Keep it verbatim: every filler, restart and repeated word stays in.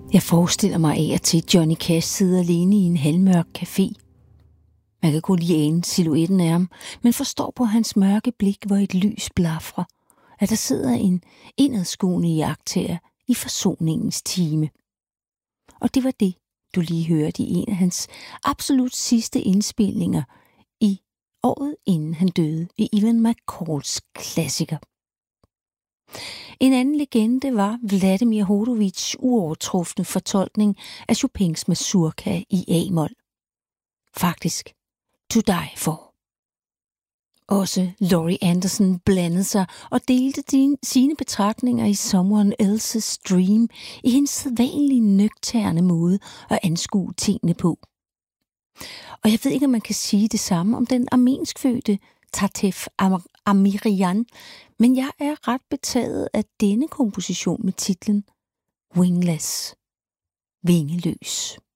Jeg forestiller mig af og til Johnny Cash sidder alene i en halvmørk café. Man kan kun lige ane silhuetten af ham, men forstår på hans mørke blik, hvor et lys blafrer, at der sidder en indadskuende iagttager i forsoningens time. Og det var det, du lige hørte i en af hans absolut sidste indspilninger i året inden han døde i Ivan McCalls klassiker. En anden legende var Vladimir Horowitz' uovertrufne fortolkning af Chopins mazurka i A-mol. Faktisk To Die For. Også Laurie Anderson blandede sig og delte din, sine betragtninger i Someone Else's Dream i hendes sædvanlige nøgterne måde at anskue tingene på. Og jeg ved ikke, om man kan sige det samme om den armenskfødte Tatef Amirian, men jeg er ret betaget af denne komposition med titlen Wingless, vingeløs.